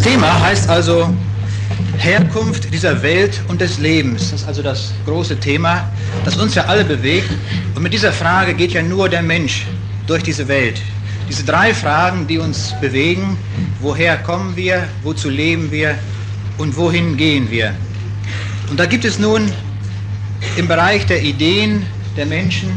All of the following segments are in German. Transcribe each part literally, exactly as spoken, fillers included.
Thema heißt also Herkunft dieser Welt und des Lebens. Das ist also das große Thema, das uns ja alle bewegt. Und mit dieser Frage geht ja nur der Mensch durch diese Welt. Diese drei Fragen, die uns bewegen: Woher kommen wir, wozu leben wir und wohin gehen wir? Und da gibt es nun im Bereich der Ideen der Menschen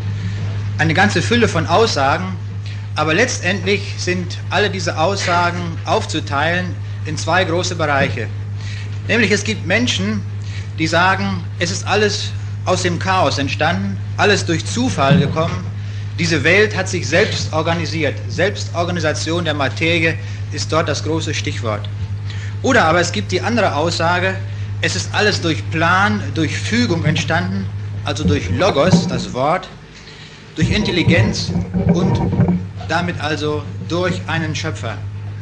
eine ganze Fülle von Aussagen, aber letztendlich sind alle diese Aussagen aufzuteilen in zwei große Bereiche. Nämlich es gibt Menschen, die sagen, es ist alles aus dem Chaos entstanden, alles durch Zufall gekommen. Diese Welt hat sich selbst organisiert. Selbstorganisation der Materie ist dort das große Stichwort. Oder aber es gibt die andere Aussage, es ist alles durch Plan, durch Fügung entstanden, also durch Logos, das Wort, durch Intelligenz und damit also durch einen Schöpfer.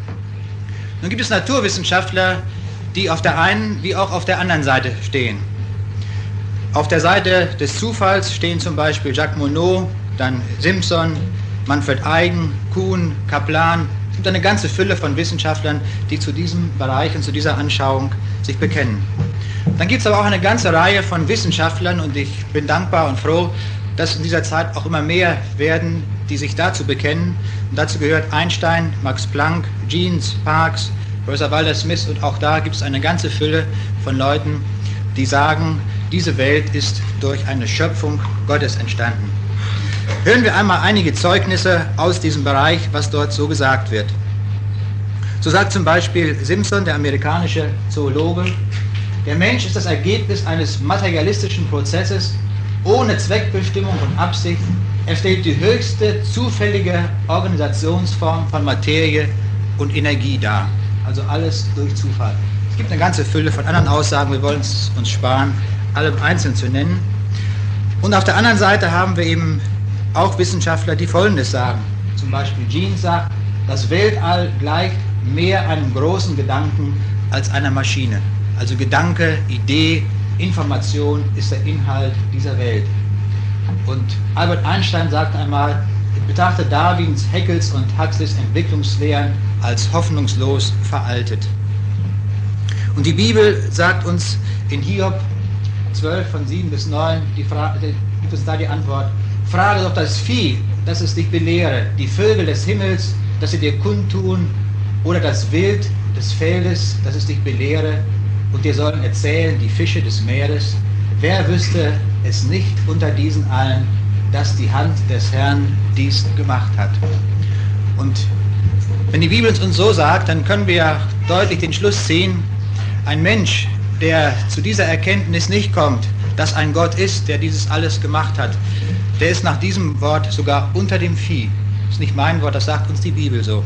Nun gibt es Naturwissenschaftler, die auf der einen wie auch auf der anderen Seite stehen. Auf der Seite des Zufalls stehen zum Beispiel Jacques Monod, dann Simpson, Manfred Eigen, Kuhn, Kaplan. Es gibt eine ganze Fülle von Wissenschaftlern, die zu diesem Bereich und zu dieser Anschauung sich bekennen. Dann gibt es aber auch eine ganze Reihe von Wissenschaftlern, und ich bin dankbar und froh, dass in dieser Zeit auch immer mehr werden, die sich dazu bekennen. Und dazu gehört Einstein, Max Planck, Jeans, Parkes, Professor Walter Smith, und auch da gibt es eine ganze Fülle von Leuten, die sagen, diese Welt ist durch eine Schöpfung Gottes entstanden. Hören wir einmal einige Zeugnisse aus diesem Bereich, was dort so gesagt wird. So sagt zum Beispiel Simpson, der amerikanische Zoologe, der Mensch ist das Ergebnis eines materialistischen Prozesses ohne Zweckbestimmung und Absicht. Er stellt die höchste zufällige Organisationsform von Materie und Energie dar. Also alles durch Zufall. Es gibt eine ganze Fülle von anderen Aussagen, wir wollen es uns sparen, alle einzeln zu nennen. Und auf der anderen Seite haben wir eben auch Wissenschaftler, die Folgendes sagen. Zum Beispiel Jeans sagt, das Weltall gleicht mehr einem großen Gedanken als einer Maschine. Also Gedanke, Idee, Information ist der Inhalt dieser Welt. Und Albert Einstein sagt einmal, betrachte Darwins, Haeckels und Huxleys Entwicklungslehren als hoffnungslos veraltet. Und die Bibel sagt uns in Hiob zwölf von sieben bis neun, die Frage, gibt uns da die Antwort: Frage doch das Vieh, dass es dich belehre, die Vögel des Himmels, dass sie dir kundtun, oder das Wild des Feldes, dass es dich belehre, und dir sollen erzählen die Fische des Meeres. Wer wüsste es nicht unter diesen allen, dass die Hand des Herrn dies gemacht hat? Und wenn die Bibel es uns so sagt, dann können wir ja deutlich den Schluss ziehen, ein Mensch, der zu dieser Erkenntnis nicht kommt, dass ein Gott ist, der dieses alles gemacht hat, der ist nach diesem Wort sogar unter dem Vieh. Das ist nicht mein Wort, das sagt uns die Bibel so.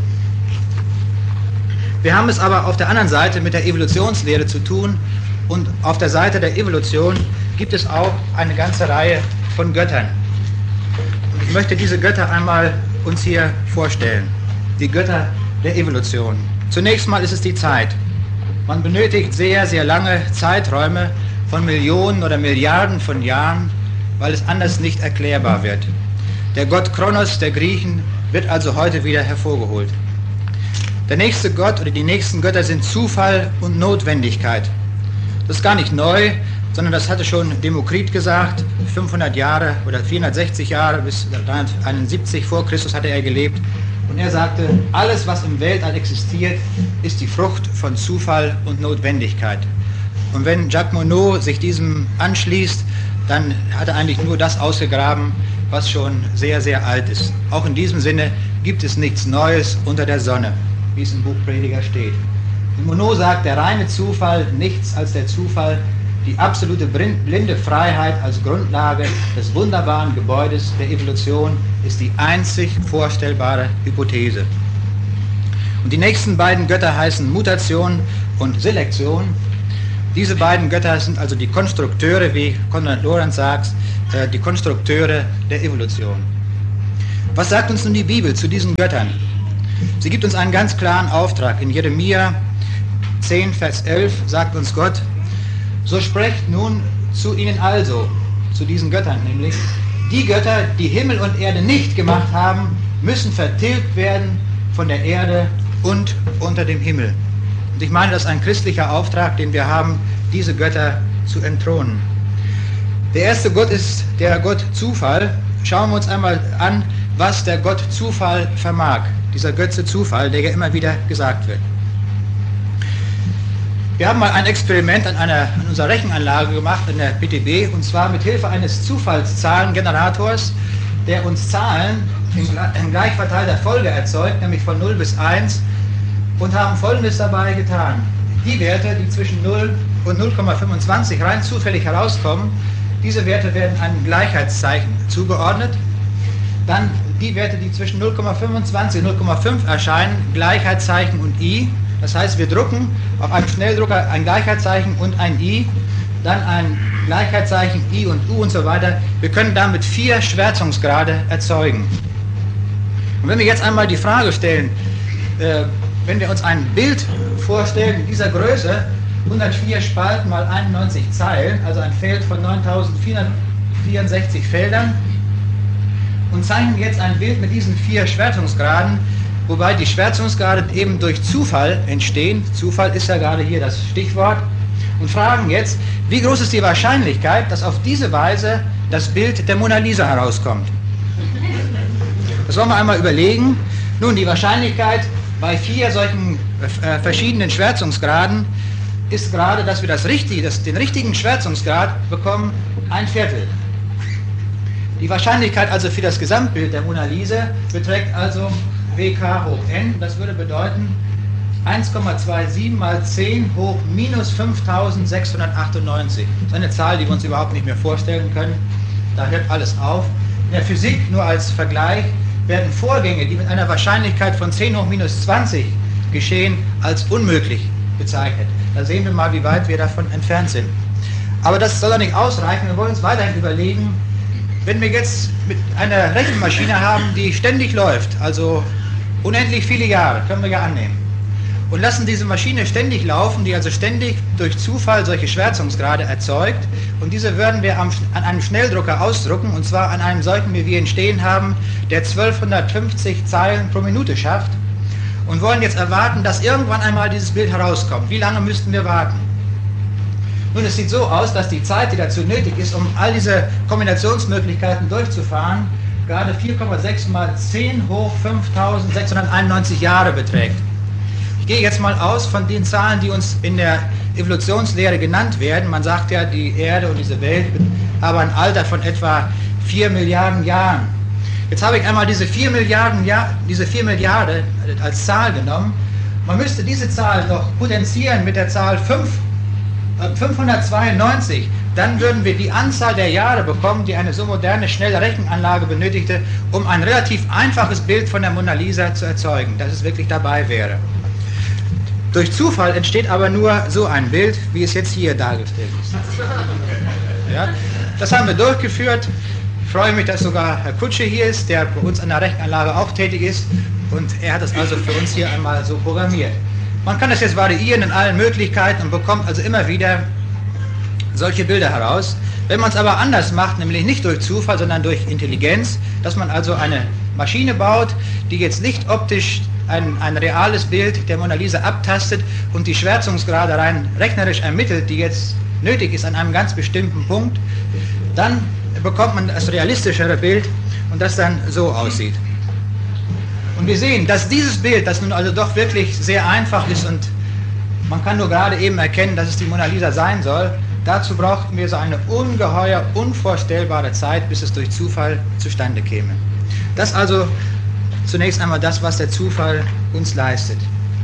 Wir haben es aber auf der anderen Seite mit der Evolutionslehre zu tun, und auf der Seite der Evolution gibt es auch eine ganze Reihe von Göttern. Und ich möchte diese Götter einmal uns hier vorstellen. Die Götter der Evolution. Zunächst mal ist es die Zeit. Man benötigt sehr, sehr lange Zeiträume von Millionen oder Milliarden von Jahren, weil es anders nicht erklärbar wird. Der Gott Kronos der Griechen wird also heute wieder hervorgeholt. Der nächste Gott oder die nächsten Götter sind Zufall und Notwendigkeit. Das ist gar nicht neu, sondern das hatte schon Demokrit gesagt, fünfhundert Jahre oder vierhundertsechzig Jahre bis dreihunderteinundsiebzig vor Christus hatte er gelebt. Und er sagte, alles, was im Weltall existiert, ist die Frucht von Zufall und Notwendigkeit. Und wenn Jacques Monod sich diesem anschließt, dann hat er eigentlich nur das ausgegraben, was schon sehr, sehr alt ist. Auch in diesem Sinne gibt es nichts Neues unter der Sonne, wie es im Buch Prediger steht. Und Monod sagt, der reine Zufall, nichts als der Zufall, die absolute blinde Freiheit als Grundlage des wunderbaren Gebäudes der Evolution ist die einzig vorstellbare Hypothese. Und die nächsten beiden Götter heißen Mutation und Selektion. Diese beiden Götter sind also die Konstrukteure, wie Konrad Lorenz sagt, die Konstrukteure der Evolution. Was sagt uns nun die Bibel zu diesen Göttern? Sie gibt uns einen ganz klaren Auftrag. In Jeremia zehn, Vers elf sagt uns Gott, so sprecht nun zu ihnen also, zu diesen Göttern nämlich, die Götter, die Himmel und Erde nicht gemacht haben, müssen vertilgt werden von der Erde und unter dem Himmel. Und ich meine, das ist ein christlicher Auftrag, den wir haben, diese Götter zu entthronen. Der erste Gott ist der Gott Zufall. Schauen wir uns einmal an, was der Gott Zufall vermag. Dieser Götze Zufall, der ja immer wieder gesagt wird. Wir haben mal ein Experiment an, einer, an unserer Rechenanlage gemacht, in der P T B, und zwar mit Hilfe eines Zufallszahlengenerators, der uns Zahlen in, in gleich verteilter Folge erzeugt, nämlich von null bis eins, und haben Folgendes dabei getan. Die Werte, die zwischen null und null Komma fünfundzwanzig rein zufällig herauskommen, diese Werte werden einem Gleichheitszeichen zugeordnet. Dann die Werte, die zwischen null Komma fünfundzwanzig und null Komma fünf erscheinen, Gleichheitszeichen und I. Das heißt, wir drucken auf einem Schnelldrucker ein Gleichheitszeichen und ein I, dann ein Gleichheitszeichen, I und U und so weiter. Wir können damit vier Schwärzungsgrade erzeugen. Und wenn wir jetzt einmal die Frage stellen, äh, wenn wir uns ein Bild vorstellen in dieser Größe, hundertvier Spalten mal einundneunzig Zeilen, also ein Feld von neuntausendvierhundertvierundsechzig Feldern, und zeichnen jetzt ein Bild mit diesen vier Schwärzungsgraden, wobei die Schwärzungsgrade eben durch Zufall entstehen. Zufall ist ja gerade hier das Stichwort. Und fragen jetzt, wie groß ist die Wahrscheinlichkeit, dass auf diese Weise das Bild der Mona Lisa herauskommt? Das wollen wir einmal überlegen. Nun, die Wahrscheinlichkeit bei vier solchen äh, verschiedenen Schwärzungsgraden ist gerade, dass wir das richtige, das, den richtigen Schwärzungsgrad bekommen, ein Viertel. Die Wahrscheinlichkeit also für das Gesamtbild der Mona Lisa beträgt also W K hoch n. Das würde bedeuten eins Komma siebenundzwanzig mal zehn hoch minus fünftausendsechshundertachtundneunzig. Das ist eine Zahl, die wir uns überhaupt nicht mehr vorstellen können. Da hört alles auf. In der Physik, nur als Vergleich, werden Vorgänge, die mit einer Wahrscheinlichkeit von zehn hoch minus zwanzig geschehen, als unmöglich bezeichnet. Da sehen wir mal, wie weit wir davon entfernt sind. Aber das soll doch nicht ausreichen. Wir wollen uns weiterhin überlegen, wenn wir jetzt mit einer Rechenmaschine haben, die ständig läuft, also unendlich viele Jahre, können wir ja annehmen, und lassen diese Maschine ständig laufen, die also ständig durch Zufall solche Schwärzungsgrade erzeugt, und diese würden wir am, an einem Schnelldrucker ausdrucken, und zwar an einem solchen, wie wir ihn stehen haben, der zwölfhundertfünfzig Zeilen pro Minute schafft, und wollen jetzt erwarten, dass irgendwann einmal dieses Bild herauskommt. Wie lange müssten wir warten? Nun, es sieht so aus, dass die Zeit, die dazu nötig ist, um all diese Kombinationsmöglichkeiten durchzufahren, gerade vier Komma sechs mal zehn hoch fünftausendsechshunderteinundneunzig Jahre beträgt. Ich gehe jetzt mal aus von den Zahlen, die uns in der Evolutionslehre genannt werden. Man sagt ja, die Erde und diese Welt haben ein Alter von etwa vier Milliarden Jahren. Jetzt habe ich einmal diese vier Milliarden, Jahr, diese vier Milliarden als Zahl genommen. Man müsste diese Zahl noch potenzieren mit der Zahl fünf. fünfhundertzweiundneunzig, dann würden wir die Anzahl der Jahre bekommen, die eine so moderne, schnelle Rechenanlage benötigte, um ein relativ einfaches Bild von der Mona Lisa zu erzeugen, dass es wirklich dabei wäre. Durch Zufall entsteht aber nur so ein Bild, wie es jetzt hier dargestellt ist. Ja, das haben wir durchgeführt. Ich freue mich, dass sogar Herr Kutsche hier ist, der bei uns an der Rechenanlage auch tätig ist, und er hat das also für uns hier einmal so programmiert. Man kann das jetzt variieren in allen Möglichkeiten und bekommt also immer wieder solche Bilder heraus. Wenn man es aber anders macht, nämlich nicht durch Zufall, sondern durch Intelligenz, dass man also eine Maschine baut, die jetzt nicht optisch ein, ein reales Bild der Mona Lisa abtastet und die Schwärzungsgrade rein rechnerisch ermittelt, die jetzt nötig ist an einem ganz bestimmten Punkt, dann bekommt man das realistischere Bild und das dann so aussieht. Und wir sehen, dass dieses Bild, das nun also doch wirklich sehr einfach ist und man kann nur gerade eben erkennen, dass es die Mona Lisa sein soll, dazu brauchten wir so eine ungeheuer, unvorstellbare Zeit, bis es durch Zufall zustande käme. Das also zunächst einmal das, was der Zufall uns leistet.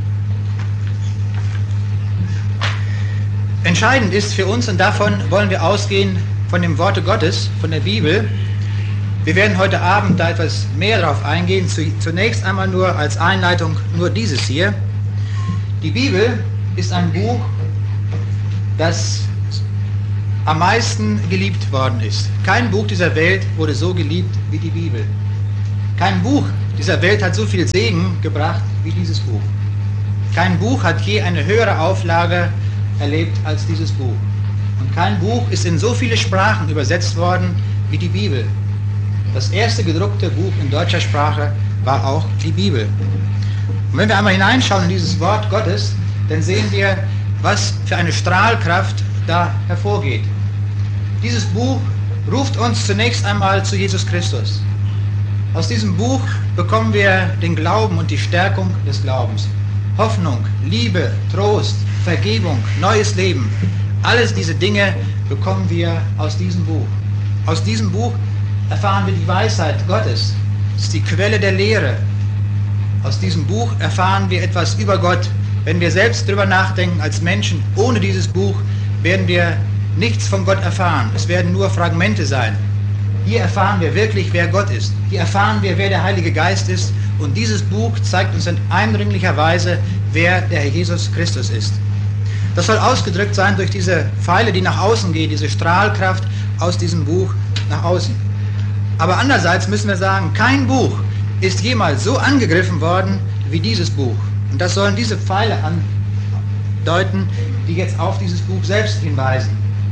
Entscheidend ist für uns, und davon wollen wir ausgehen, von dem Worte Gottes, von der Bibel. Wir werden heute Abend da etwas mehr darauf eingehen. Zunächst einmal nur als Einleitung nur dieses hier. Die Bibel ist ein Buch, das am meisten geliebt worden ist. Kein Buch dieser Welt wurde so geliebt wie die Bibel. Kein Buch dieser Welt hat so viel Segen gebracht wie dieses Buch. Kein Buch hat je eine höhere Auflage erlebt als dieses Buch. Und kein Buch ist in so viele Sprachen übersetzt worden wie die Bibel. Das erste gedruckte Buch in deutscher Sprache war auch die Bibel. Und wenn wir einmal hineinschauen in dieses Wort Gottes, dann sehen wir, was für eine Strahlkraft da hervorgeht. Dieses Buch ruft uns zunächst einmal zu Jesus Christus. Aus diesem Buch bekommen wir den Glauben und die Stärkung des Glaubens. Hoffnung, Liebe, Trost, Vergebung, neues Leben. Alles diese Dinge bekommen wir aus diesem Buch. Aus diesem Buch erfahren wir die Weisheit Gottes. Es ist die Quelle der Lehre. Aus diesem Buch erfahren wir etwas über Gott. Wenn wir selbst darüber nachdenken als Menschen, ohne dieses Buch werden wir nichts von Gott erfahren. Es werden nur Fragmente sein. Hier erfahren wir wirklich, wer Gott ist. Hier erfahren wir, wer der Heilige Geist ist. Und dieses Buch zeigt uns in eindringlicher Weise, wer der Herr Jesus Christus ist. Das soll ausgedrückt sein durch diese Pfeile, die nach außen gehen, diese Strahlkraft aus diesem Buch nach außen. Aber andererseits müssen wir sagen, kein Buch ist jemals so angegriffen worden wie dieses Buch. Und das sollen diese Pfeile andeuten, die jetzt auf dieses Buch selbst hinweisen.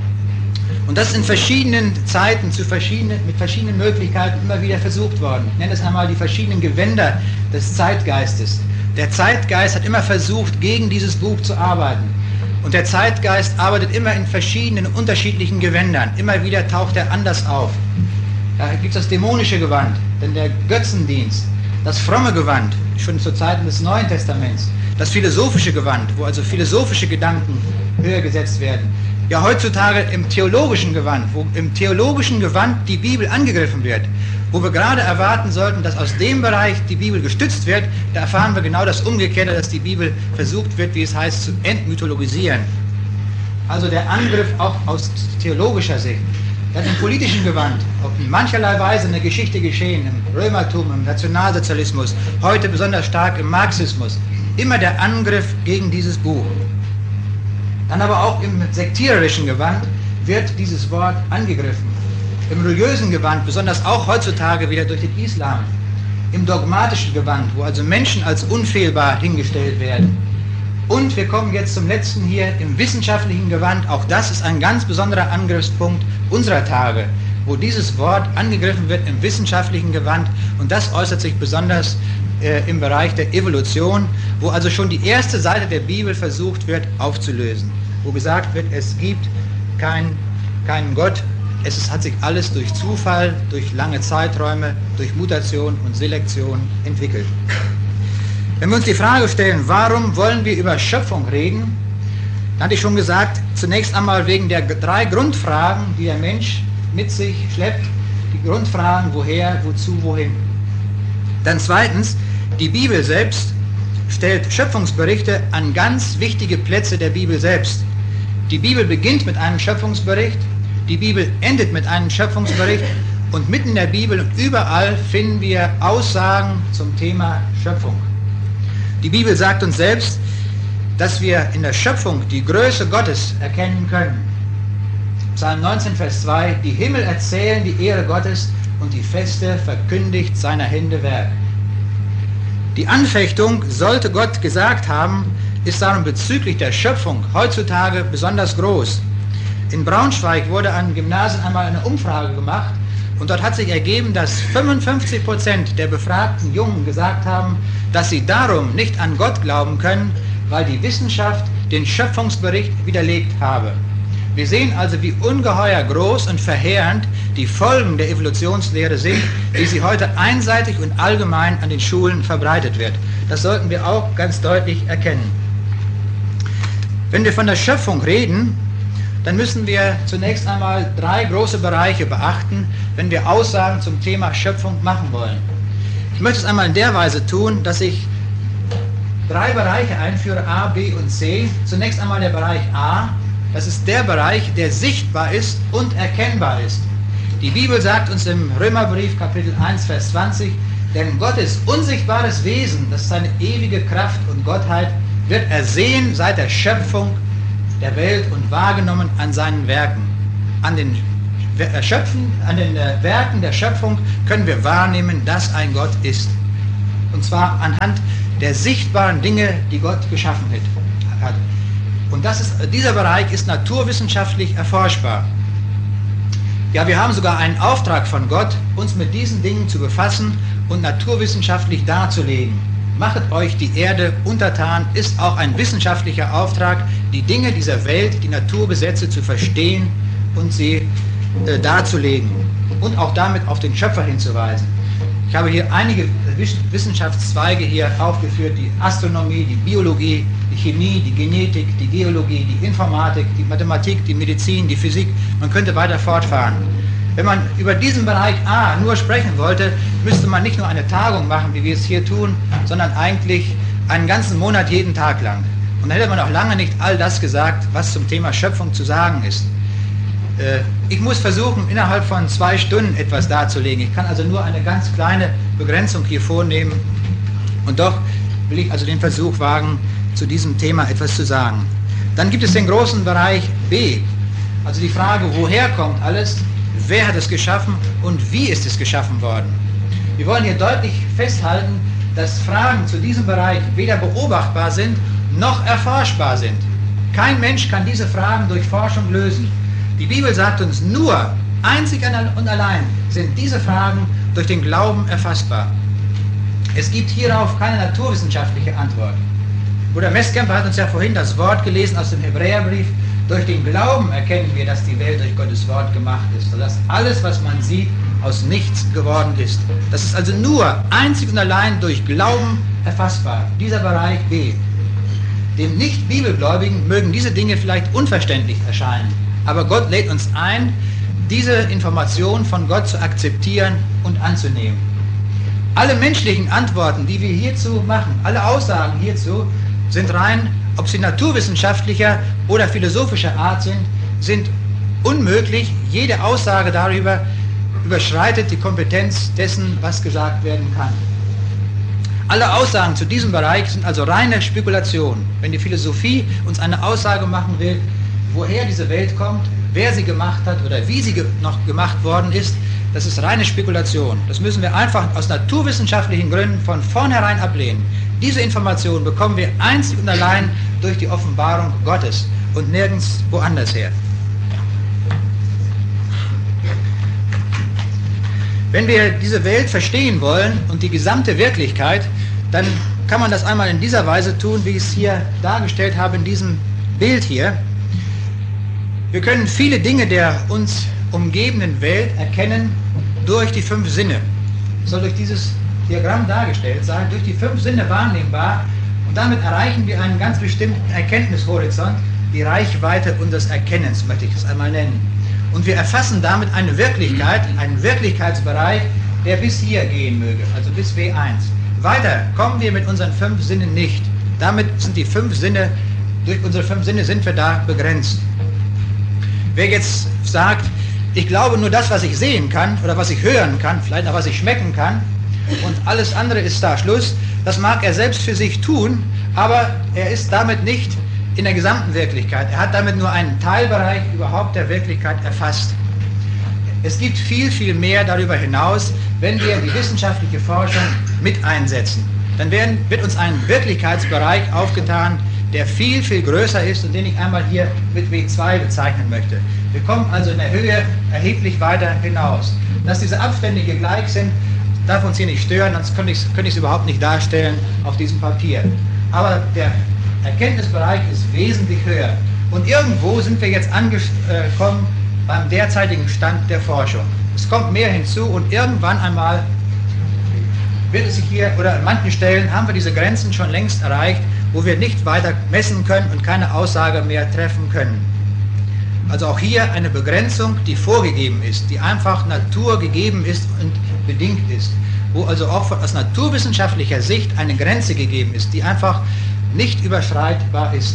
Und das ist in verschiedenen Zeiten zu verschiedenen, mit verschiedenen Möglichkeiten immer wieder versucht worden. Ich nenne es einmal die verschiedenen Gewänder des Zeitgeistes. Der Zeitgeist hat immer versucht, gegen dieses Buch zu arbeiten. Und der Zeitgeist arbeitet immer in verschiedenen, unterschiedlichen Gewändern. Immer wieder taucht er anders auf. Da gibt es das dämonische Gewand, denn der Götzendienst, das fromme Gewand, schon zu Zeiten des Neuen Testaments, das philosophische Gewand, wo also philosophische Gedanken höher gesetzt werden. Ja, heutzutage im theologischen Gewand, wo im theologischen Gewand die Bibel angegriffen wird, wo wir gerade erwarten sollten, dass aus dem Bereich die Bibel gestützt wird, da erfahren wir genau das Umgekehrte, dass die Bibel versucht wird, wie es heißt, zu entmythologisieren. Also der Angriff auch aus theologischer Sicht. Dann im politischen Gewand, auch in mancherlei Weise eine Geschichte geschehen, im Römertum, im Nationalsozialismus, heute besonders stark im Marxismus. Immer der Angriff gegen dieses Buch. Dann aber auch im sektiererischen Gewand wird dieses Wort angegriffen. Im religiösen Gewand, besonders auch heutzutage wieder durch den Islam. Im dogmatischen Gewand, wo also Menschen als unfehlbar hingestellt werden. Und wir kommen jetzt zum letzten hier im wissenschaftlichen Gewand. Auch das ist ein ganz besonderer Angriffspunkt unserer Tage, wo dieses Wort angegriffen wird im wissenschaftlichen Gewand. Und das äußert sich besonders äh, im Bereich der Evolution, wo also schon die erste Seite der Bibel versucht wird aufzulösen. Wo gesagt wird, es gibt kein, keinen Gott, es ist, hat sich alles durch Zufall, durch lange Zeiträume, durch Mutation und Selektion entwickelt. Wenn wir uns die Frage stellen, warum wollen wir über Schöpfung reden, dann hatte ich schon gesagt, zunächst einmal wegen der drei Grundfragen, die der Mensch mit sich schleppt. Die Grundfragen, woher, wozu, wohin. Dann zweitens, die Bibel selbst stellt Schöpfungsberichte an ganz wichtige Plätze der Bibel selbst. Die Bibel beginnt mit einem Schöpfungsbericht, die Bibel endet mit einem Schöpfungsbericht und mitten in der Bibel und überall finden wir Aussagen zum Thema Schöpfung. Die Bibel sagt uns selbst, dass wir in der Schöpfung die Größe Gottes erkennen können. Psalm neunzehn, Vers zwei, die Himmel erzählen die Ehre Gottes und die Feste verkündigt seiner Hände Werk. Die Anfechtung, sollte Gott gesagt haben, ist darum bezüglich der Schöpfung heutzutage besonders groß. In Braunschweig wurde an Gymnasien einmal eine Umfrage gemacht und dort hat sich ergeben, dass fünfundfünfzig Prozent der befragten Jungen gesagt haben, dass sie darum nicht an Gott glauben können, weil die Wissenschaft den Schöpfungsbericht widerlegt habe. Wir sehen also, wie ungeheuer groß und verheerend die Folgen der Evolutionslehre sind, wie sie heute einseitig und allgemein an den Schulen verbreitet wird. Das sollten wir auch ganz deutlich erkennen. Wenn wir von der Schöpfung reden, dann müssen wir zunächst einmal drei große Bereiche beachten, wenn wir Aussagen zum Thema Schöpfung machen wollen. Ich möchte es einmal in der Weise tun, dass ich drei Bereiche einführe, A, B und C. Zunächst einmal der Bereich A, das ist der Bereich, der sichtbar ist und erkennbar ist. Die Bibel sagt uns im Römerbrief Kapitel eins, Vers zwanzig, denn Gottes unsichtbares Wesen, das ist seine ewige Kraft und Gottheit, wird ersehen seit der Schöpfung der Welt und wahrgenommen an seinen Werken. An den, Schöpfen, an den Werken der Schöpfung können wir wahrnehmen, dass ein Gott ist. Und zwar anhand der sichtbaren Dinge, die Gott geschaffen hat. Und das ist, dieser Bereich ist naturwissenschaftlich erforschbar. Ja, wir haben sogar einen Auftrag von Gott, uns mit diesen Dingen zu befassen und naturwissenschaftlich darzulegen. machet euch die Erde untertan, ist auch ein wissenschaftlicher Auftrag, die Dinge dieser Welt, die Naturgesetze zu verstehen und sie äh, darzulegen und auch damit auf den Schöpfer hinzuweisen. Ich habe hier einige Wissenschaftszweige hier aufgeführt, die Astronomie, die Biologie, die Chemie, die Genetik, die Geologie, die Informatik, die Mathematik, die Medizin, die Physik. Man könnte weiter fortfahren. Wenn man über diesen Bereich A nur sprechen wollte, müsste man nicht nur eine Tagung machen, wie wir es hier tun, sondern eigentlich einen ganzen Monat jeden Tag lang. Und dann hätte man auch lange nicht all das gesagt, was zum Thema Schöpfung zu sagen ist. Ich muss versuchen, innerhalb von zwei Stunden etwas darzulegen. Ich kann also nur eine ganz kleine Begrenzung hier vornehmen. Und doch will ich also den Versuch wagen, zu diesem Thema etwas zu sagen. Dann gibt es den großen Bereich B. Also die Frage, woher kommt alles, wer hat es geschaffen und wie ist es geschaffen worden. Wir wollen hier deutlich festhalten, dass Fragen zu diesem Bereich weder beobachtbar sind, noch erforschbar sind. Kein Mensch kann diese Fragen durch Forschung lösen. Die Bibel sagt uns nur, einzig und allein sind diese Fragen durch den Glauben erfassbar. Es gibt hierauf keine naturwissenschaftliche Antwort. Bruder Messkämper hat uns ja vorhin das Wort gelesen aus dem Hebräerbrief. Durch den Glauben erkennen wir, dass die Welt durch Gottes Wort gemacht ist, sodass alles, was man sieht, aus nichts geworden ist. Das ist also nur einzig und allein durch Glauben erfassbar, dieser Bereich B. Dem Nicht-Bibelgläubigen mögen diese Dinge vielleicht unverständlich erscheinen. Aber Gott lädt uns ein, diese Information von Gott zu akzeptieren und anzunehmen. Alle menschlichen Antworten, die wir hierzu machen, alle Aussagen hierzu, sind rein, ob sie naturwissenschaftlicher oder philosophischer Art sind, sind unmöglich. Jede Aussage darüber überschreitet die Kompetenz dessen, was gesagt werden kann. Alle Aussagen zu diesem Bereich sind also reine Spekulation. Wenn die Philosophie uns eine Aussage machen will, woher diese Welt kommt, wer sie gemacht hat oder wie sie ge noch gemacht worden ist, das ist reine Spekulation. Das müssen wir einfach aus naturwissenschaftlichen Gründen von vornherein ablehnen. Diese Information bekommen wir einzig und allein durch die Offenbarung Gottes und nirgends woanders her. Wenn wir diese Welt verstehen wollen und die gesamte Wirklichkeit, dann kann man das einmal in dieser Weise tun, wie ich es hier dargestellt habe in diesem Bild hier. Wir können viele Dinge der uns umgebenden Welt erkennen durch die fünf Sinne. Das soll durch dieses Diagramm dargestellt sein, durch die fünf Sinne wahrnehmbar, und damit erreichen wir einen ganz bestimmten Erkenntnishorizont, die Reichweite unseres Erkennens, möchte ich es einmal nennen. Und wir erfassen damit eine Wirklichkeit, einen Wirklichkeitsbereich, der bis hier gehen möge, also bis W eins. Weiter kommen wir mit unseren fünf Sinnen nicht. Damit sind die fünf Sinne, durch unsere fünf Sinne sind wir da begrenzt. Wer jetzt sagt, ich glaube nur das, was ich sehen kann oder was ich hören kann, vielleicht auch was ich schmecken kann, und alles andere ist da Schluss, das mag er selbst für sich tun, aber er ist damit nicht in der gesamten Wirklichkeit. Er hat damit nur einen Teilbereich überhaupt der Wirklichkeit erfasst. Es gibt viel, viel mehr darüber hinaus, wenn wir die wissenschaftliche Forschung mit einsetzen. Dann werden, wird uns ein Wirklichkeitsbereich aufgetan, der viel, viel größer ist und den ich einmal hier mit W zwei bezeichnen möchte. Wir kommen also in der Höhe erheblich weiter hinaus. Dass diese Abstände hier gleich sind, darf uns hier nicht stören, sonst könnte ich es könnte ich es überhaupt nicht darstellen auf diesem Papier. Aber der Erkenntnisbereich ist wesentlich höher. Und irgendwo sind wir jetzt angekommen beim derzeitigen Stand der Forschung. Es kommt mehr hinzu und irgendwann einmal wird es sich hier, oder an manchen Stellen haben wir diese Grenzen schon längst erreicht, wo wir nicht weiter messen können und keine Aussage mehr treffen können. Also auch hier eine Begrenzung, die vorgegeben ist, die einfach naturgegeben ist und bedingt ist, wo also auch von, aus naturwissenschaftlicher Sicht eine Grenze gegeben ist, die einfach nicht überschreitbar ist.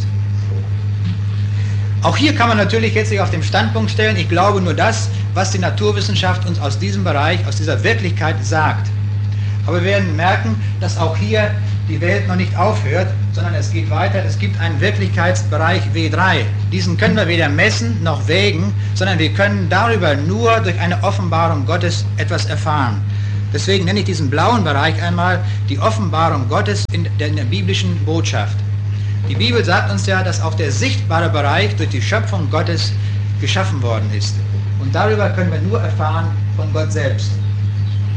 Auch hier kann man natürlich jetzt sich auf den Standpunkt stellen, ich glaube nur das, was die Naturwissenschaft uns aus diesem Bereich, aus dieser Wirklichkeit sagt. Aber wir werden merken, dass auch hier die Welt noch nicht aufhört, sondern es geht weiter. Es gibt einen Wirklichkeitsbereich W drei. Diesen können wir weder messen noch wägen, sondern wir können darüber nur durch eine Offenbarung Gottes etwas erfahren. Deswegen nenne ich diesen blauen Bereich einmal die Offenbarung Gottes in der, in der biblischen Botschaft. Die Bibel sagt uns ja, dass auch der sichtbare Bereich durch die Schöpfung Gottes geschaffen worden ist. Und darüber können wir nur erfahren von Gott selbst.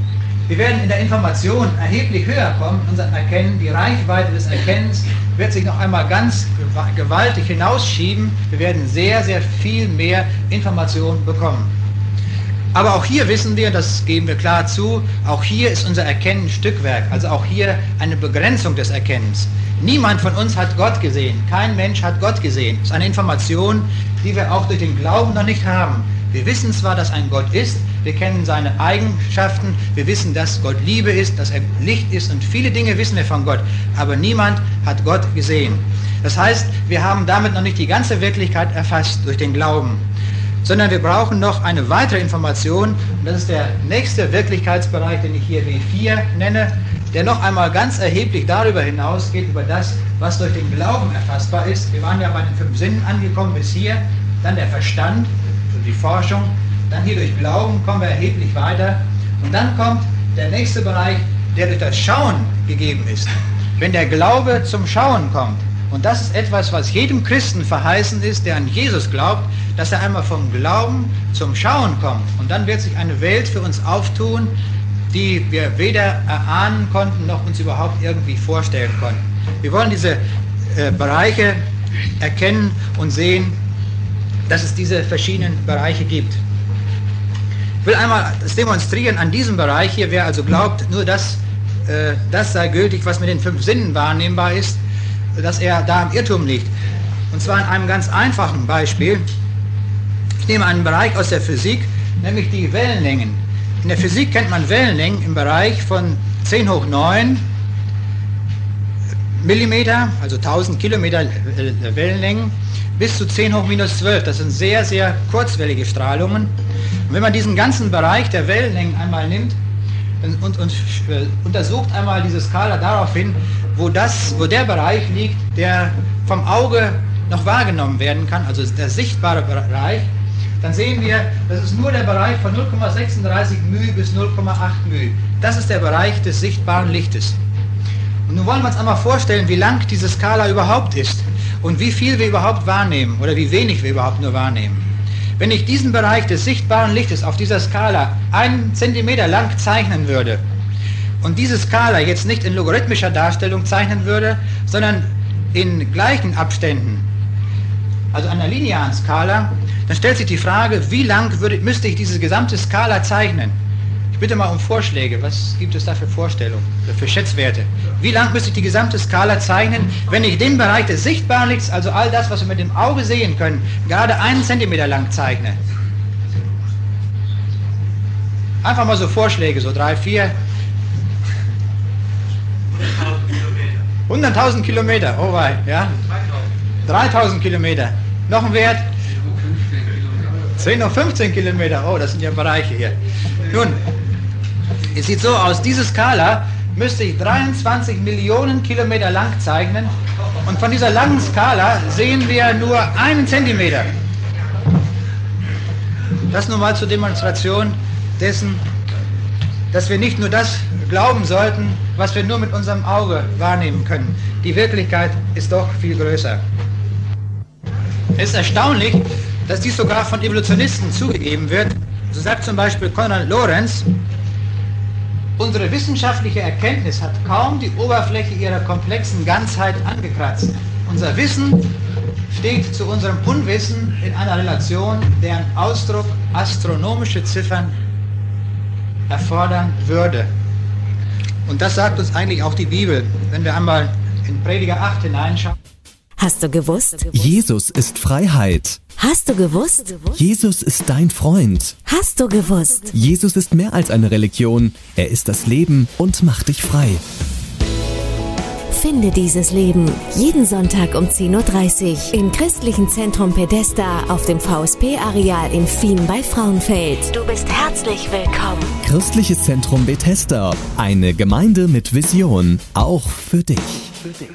Wir werden in der Information erheblich höher kommen, unser Erkennen, die Reichweite des Erkennens wird sich noch einmal ganz gewaltig hinausschieben. Wir werden sehr, sehr viel mehr Information bekommen. Aber auch hier wissen wir, das geben wir klar zu, auch hier ist unser Erkennen Stückwerk, also auch hier eine Begrenzung des Erkennens. Niemand von uns hat Gott gesehen, kein Mensch hat Gott gesehen. Das ist eine Information, die wir auch durch den Glauben noch nicht haben. Wir wissen zwar, dass ein Gott ist, wir kennen seine Eigenschaften, wir wissen, dass Gott Liebe ist, dass er Licht ist und viele Dinge wissen wir von Gott, aber niemand hat Gott gesehen. Das heißt, wir haben damit noch nicht die ganze Wirklichkeit erfasst durch den Glauben, sondern wir brauchen noch eine weitere Information und das ist der nächste Wirklichkeitsbereich, den ich hier W vier nenne, der noch einmal ganz erheblich darüber hinausgeht, über das, was durch den Glauben erfassbar ist. Wir waren ja bei den fünf Sinnen angekommen bis hier, dann der Verstand, die Forschung, dann hier durch Glauben kommen wir erheblich weiter und dann kommt der nächste Bereich, der durch das Schauen gegeben ist. Wenn der Glaube zum Schauen kommt, und das ist etwas, was jedem Christen verheißen ist, der an Jesus glaubt, dass er einmal vom Glauben zum Schauen kommt und dann wird sich eine Welt für uns auftun, die wir weder erahnen konnten, noch uns überhaupt irgendwie vorstellen konnten. Wir wollen diese äh, Bereiche erkennen und sehen, dass es diese verschiedenen Bereiche gibt. Ich will einmal das demonstrieren an diesem Bereich hier, wer also glaubt, nur das, äh, das sei gültig, was mit den fünf Sinnen wahrnehmbar ist, dass er da im Irrtum liegt. Und zwar in einem ganz einfachen Beispiel. Ich nehme einen Bereich aus der Physik, nämlich die Wellenlängen. In der Physik kennt man Wellenlängen im Bereich von zehn hoch neun Millimeter, also tausend Kilometer Wellenlängen, bis zu zehn hoch minus zwölf. Das sind sehr, sehr kurzwellige Strahlungen. Und wenn man diesen ganzen Bereich der Wellenlängen einmal nimmt und, und äh, untersucht einmal diese Skala darauf hin, wo, das, wo der Bereich liegt, der vom Auge noch wahrgenommen werden kann, also der sichtbare Bereich, dann sehen wir, das ist nur der Bereich von null Komma sechsunddreißig μ bis null Komma acht μ. Das ist der Bereich des sichtbaren Lichtes. Und nun wollen wir uns einmal vorstellen, wie lang diese Skala überhaupt ist und wie viel wir überhaupt wahrnehmen oder wie wenig wir überhaupt nur wahrnehmen. Wenn ich diesen Bereich des sichtbaren Lichtes auf dieser Skala einen Zentimeter lang zeichnen würde und diese Skala jetzt nicht in logarithmischer Darstellung zeichnen würde, sondern in gleichen Abständen, also einer linearen Skala, dann stellt sich die Frage, wie lang würde, müsste ich diese gesamte Skala zeichnen? Ich bitte mal um Vorschläge. Was gibt es da für Vorstellungen, für Schätzwerte? Wie lang müsste ich die gesamte Skala zeichnen, wenn ich den Bereich des sichtbaren Lichts, also all das, was wir mit dem Auge sehen können, gerade einen Zentimeter lang zeichne? Einfach mal so Vorschläge, so drei, vier. hunderttausend Kilometer, oh wei, ja? dreitausend Kilometer. Noch ein Wert? zehn hoch fünfzehn Kilometer, oh, das sind ja Bereiche hier. Nun, es sieht so aus, diese Skala müsste ich dreiundzwanzig Millionen Kilometer lang zeichnen und von dieser langen Skala sehen wir nur einen Zentimeter. Das nur mal zur Demonstration dessen, dass wir nicht nur das glauben sollten, was wir nur mit unserem Auge wahrnehmen können. Die Wirklichkeit ist doch viel größer. Es ist erstaunlich, dass dies sogar von Evolutionisten zugegeben wird. So sagt zum Beispiel Konrad Lorenz, unsere wissenschaftliche Erkenntnis hat kaum die Oberfläche ihrer komplexen Ganzheit angekratzt. Unser Wissen steht zu unserem Unwissen in einer Relation, deren Ausdruck astronomische Ziffern erfordern würde. Und das sagt uns eigentlich auch die Bibel, wenn wir einmal in Prediger acht hineinschauen. Hast du gewusst? Jesus ist Freiheit. Hast du gewusst? Jesus ist dein Freund. Hast du gewusst? Jesus ist mehr als eine Religion. Er ist das Leben und macht dich frei. Finde dieses Leben jeden Sonntag um zehn Uhr dreißig im Christlichen Zentrum Bethesda auf dem V S P-Areal in Fien bei Frauenfeld. Du bist herzlich willkommen. Christliches Zentrum Bethesda. Eine Gemeinde mit Vision. Auch für dich. Für dich.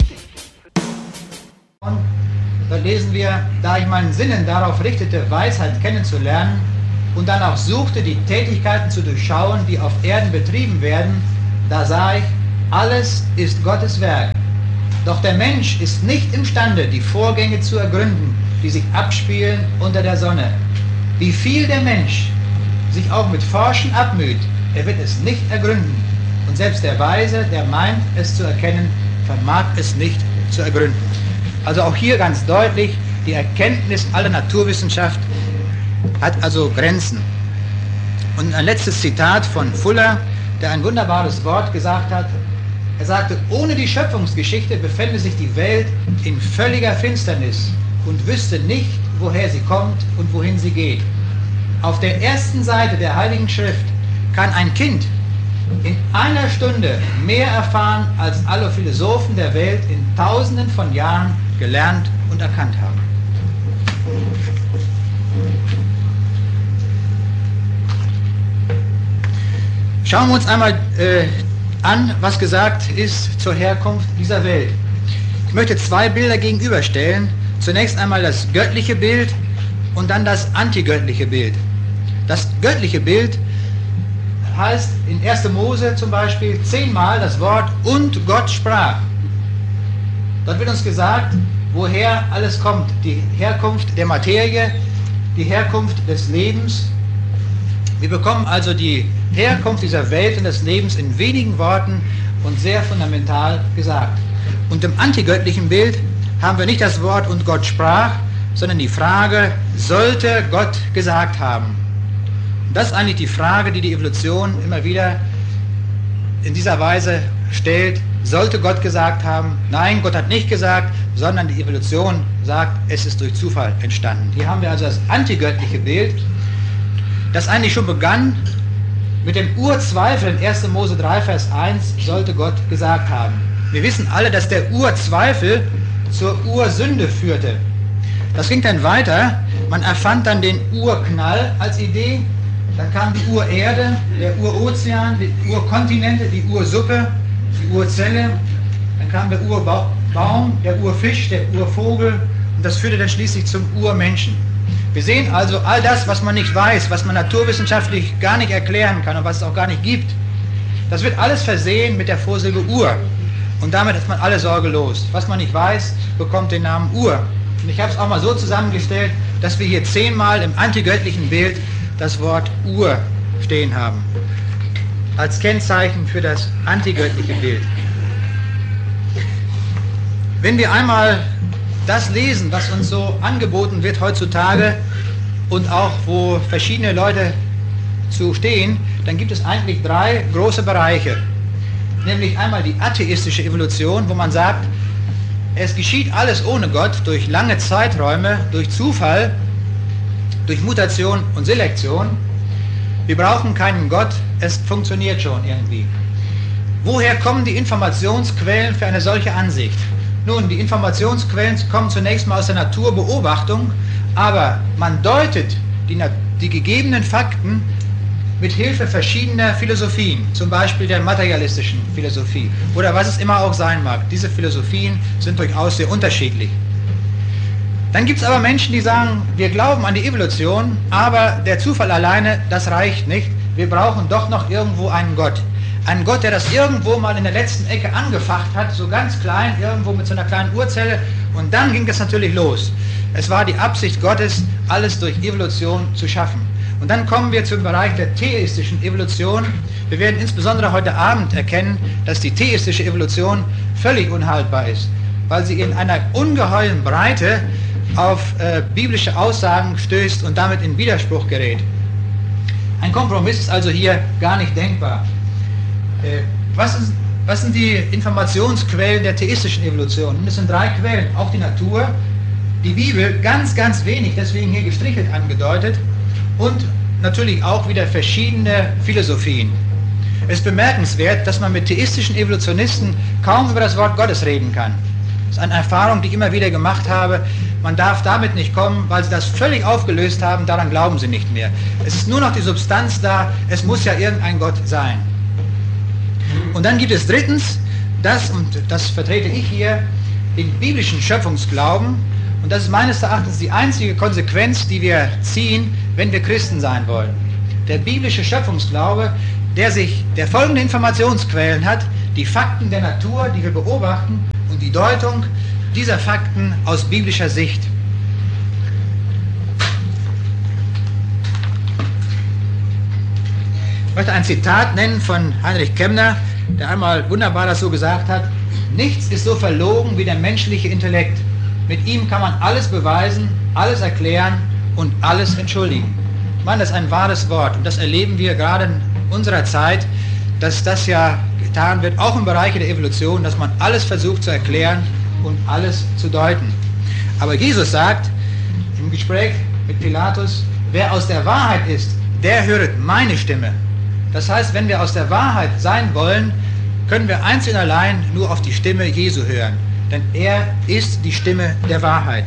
Da lesen wir, da ich meinen Sinnen darauf richtete, Weisheit kennenzulernen und dann auch suchte, die Tätigkeiten zu durchschauen, die auf Erden betrieben werden, da sah ich, alles ist Gottes Werk. Doch der Mensch ist nicht imstande, die Vorgänge zu ergründen, die sich abspielen unter der Sonne. Wie viel der Mensch sich auch mit Forschen abmüht, er wird es nicht ergründen. Und selbst der Weise, der meint, es zu erkennen, vermag es nicht zu ergründen. Also auch hier ganz deutlich, die Erkenntnis aller Naturwissenschaft hat also Grenzen. Und ein letztes Zitat von Fuller, der ein wunderbares Wort gesagt hat. Er sagte, ohne die Schöpfungsgeschichte befände sich die Welt in völliger Finsternis und wüsste nicht, woher sie kommt und wohin sie geht. Auf der ersten Seite der Heiligen Schrift kann ein Kind in einer Stunde mehr erfahren, als alle Philosophen der Welt in tausenden von Jahren gelernt und erkannt haben. Schauen wir uns einmal äh, an, was gesagt ist zur Herkunft dieser Welt. Ich möchte zwei Bilder gegenüberstellen. Zunächst einmal das göttliche Bild und dann das antigöttliche Bild. Das göttliche Bild heißt in erster Mose zum Beispiel zehnmal das Wort "und Gott sprach". Dort wird uns gesagt, woher alles kommt. Die Herkunft der Materie, die Herkunft des Lebens. Wir bekommen also die Herkunft dieser Welt und des Lebens in wenigen Worten und sehr fundamental gesagt. Und im antigöttlichen Bild haben wir nicht das Wort "und Gott sprach", sondern die Frage, sollte Gott gesagt haben? Und das ist eigentlich die Frage, die die Evolution immer wieder in dieser Weise stellt. Sollte Gott gesagt haben? Nein, Gott hat nicht gesagt, sondern die Evolution sagt, es ist durch Zufall entstanden. Hier haben wir also das antigöttliche Bild, das eigentlich schon begann mit dem Urzweifel in erster Mose drei, Vers eins, sollte Gott gesagt haben. Wir wissen alle, dass der Urzweifel zur Ursünde führte. Das ging dann weiter, man erfand dann den Urknall als Idee, dann kam die Urerde, der Urozean, die Urkontinente, die Ursuppe, die Urzelle, dann kam der Urbaum, der Urfisch, der Urvogel und das führte dann schließlich zum Urmenschen. Wir sehen also all das, was man nicht weiß, was man naturwissenschaftlich gar nicht erklären kann und was es auch gar nicht gibt, das wird alles versehen mit der Vorsilbe Ur. Und damit ist man alle Sorge los. Was man nicht weiß, bekommt den Namen Ur. Und ich habe es auch mal so zusammengestellt, dass wir hier zehnmal im antigöttlichen Bild das Wort Ur stehen haben. Als Kennzeichen für das antigöttliche Bild. Wenn wir einmal das lesen, was uns so angeboten wird heutzutage und auch wo verschiedene Leute zu stehen, dann gibt es eigentlich drei große Bereiche. Nämlich einmal die atheistische Evolution, wo man sagt, es geschieht alles ohne Gott, durch lange Zeiträume, durch Zufall, durch Mutation und Selektion. Wir brauchen keinen Gott, es funktioniert schon irgendwie. Woher kommen die Informationsquellen für eine solche Ansicht? Nun, die Informationsquellen kommen zunächst mal aus der Naturbeobachtung, aber man deutet die, die gegebenen Fakten mit Hilfe verschiedener Philosophien, zum Beispiel der materialistischen Philosophie oder was es immer auch sein mag. Diese Philosophien sind durchaus sehr unterschiedlich. Dann gibt es aber Menschen, die sagen, wir glauben an die Evolution, aber der Zufall alleine, das reicht nicht. Wir brauchen doch noch irgendwo einen Gott. Einen Gott, der das irgendwo mal in der letzten Ecke angefacht hat, so ganz klein, irgendwo mit so einer kleinen Urzelle. Und dann ging es natürlich los. Es war die Absicht Gottes, alles durch Evolution zu schaffen. Und dann kommen wir zum Bereich der theistischen Evolution. Wir werden insbesondere heute Abend erkennen, dass die theistische Evolution völlig unhaltbar ist, weil sie in einer ungeheuren Breite auf äh, biblische Aussagen stößt und damit in Widerspruch gerät. Ein Kompromiss ist also hier gar nicht denkbar. Äh, was, ist, was sind die Informationsquellen der theistischen Evolution? Das sind drei Quellen, auch die Natur, die Bibel, ganz, ganz wenig, deswegen hier gestrichelt angedeutet, und natürlich auch wieder verschiedene Philosophien. Es ist bemerkenswert, dass man mit theistischen Evolutionisten kaum über das Wort Gottes reden kann. Das ist eine Erfahrung, die ich immer wieder gemacht habe. Man darf damit nicht kommen, weil sie das völlig aufgelöst haben, daran glauben sie nicht mehr. Es ist nur noch die Substanz da, es muss ja irgendein Gott sein. Und dann gibt es drittens, das, und das vertrete ich hier, den biblischen Schöpfungsglauben. Und das ist meines Erachtens die einzige Konsequenz, die wir ziehen, wenn wir Christen sein wollen. Der biblische Schöpfungsglaube, der sich der folgende Informationsquellen hat, die Fakten der Natur, die wir beobachten, und die Deutung dieser Fakten aus biblischer Sicht. Ich möchte ein Zitat nennen von Heinrich Kemmner, der einmal wunderbar das so gesagt hat: Nichts ist so verlogen wie der menschliche Intellekt. Mit ihm kann man alles beweisen, alles erklären und alles entschuldigen. Ich meine, das ist ein wahres Wort und das erleben wir gerade in unserer Zeit, dass das ja getan wird, auch im Bereich der Evolution, dass man alles versucht zu erklären und alles zu deuten. Aber Jesus sagt im Gespräch mit Pilatus, wer aus der Wahrheit ist, der höret meine Stimme. Das heißt, wenn wir aus der Wahrheit sein wollen, können wir einzig und allein nur auf die Stimme Jesu hören. Denn er ist die Stimme der Wahrheit.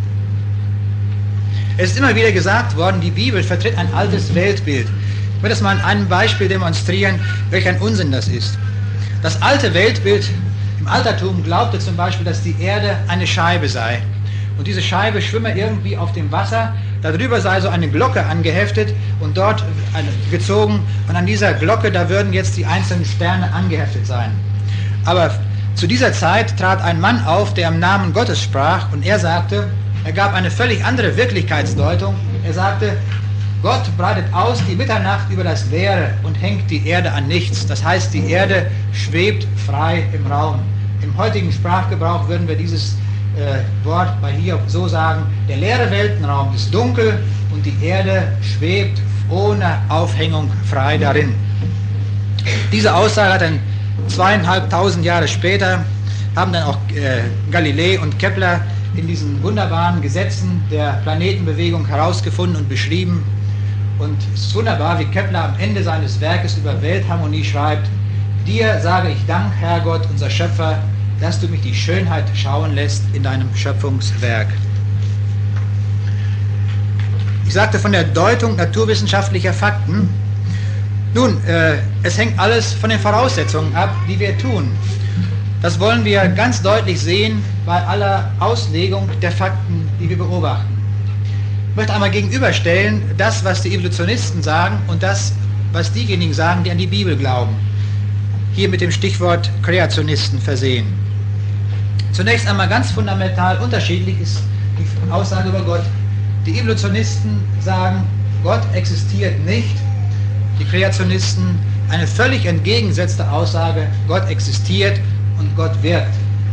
Es ist immer wieder gesagt worden, die Bibel vertritt ein altes Weltbild. Ich will das mal an einem Beispiel demonstrieren, welch ein Unsinn das ist. Das alte Weltbild im Altertum glaubte zum Beispiel, dass die Erde eine Scheibe sei. Und diese Scheibe schwimme irgendwie auf dem Wasser, darüber sei so eine Glocke angeheftet und dort gezogen. Und an dieser Glocke, da würden jetzt die einzelnen Sterne angeheftet sein. Aber zu dieser Zeit trat ein Mann auf, der im Namen Gottes sprach, und er sagte, er gab eine völlig andere Wirklichkeitsdeutung. Er sagte, Gott breitet aus die Mitternacht über das Leere und hängt die Erde an nichts. Das heißt, die Erde schwebt frei im Raum. Im heutigen Sprachgebrauch würden wir dieses äh, Wort bei Hiob so sagen, der leere Weltenraum ist dunkel und die Erde schwebt ohne Aufhängung frei darin. Diese Aussage hat dann zweieinhalbtausend Jahre später, haben dann auch äh, Galilei und Kepler in diesen wunderbaren Gesetzen der Planetenbewegung herausgefunden und beschrieben. Und es ist wunderbar, wie Kepler am Ende seines Werkes über Weltharmonie schreibt, dir sage ich Dank, Herrgott, unser Schöpfer, dass du mich die Schönheit schauen lässt in deinem Schöpfungswerk. Ich sagte von der Deutung naturwissenschaftlicher Fakten. Nun, äh, es hängt alles von den Voraussetzungen ab, die wir tun. Das wollen wir ganz deutlich sehen bei aller Auslegung der Fakten, die wir beobachten. Ich möchte einmal gegenüberstellen, das, was die Evolutionisten sagen und das, was diejenigen sagen, die an die Bibel glauben. Hier mit dem Stichwort Kreationisten versehen. Zunächst einmal ganz fundamental unterschiedlich ist die Aussage über Gott. Die Evolutionisten sagen, Gott existiert nicht. Die Kreationisten eine völlig entgegengesetzte Aussage, Gott existiert und Gott wirkt.